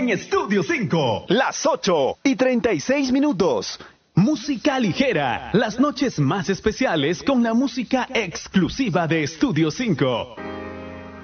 en Estudio 5. Las 8:36. Música ligera, las noches más especiales con la música exclusiva de Estudio 5.